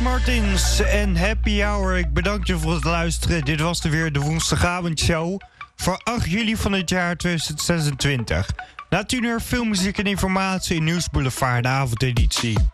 Martins en Happy Hour. Ik bedank je voor het luisteren. Dit was weer de woensdagavondshow voor 8 juli van het jaar 2026. Na 10 uur veel muziek en informatie in Nieuws Boulevard, de avondeditie.